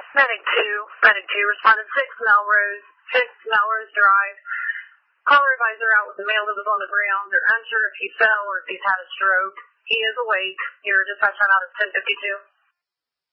Medic 2 responded 6 Melrose Drive. Caller advisor out with the male that was on the ground. They're unsure if he fell or if he's had a stroke. He is awake. Your dispatch time out is 10:52.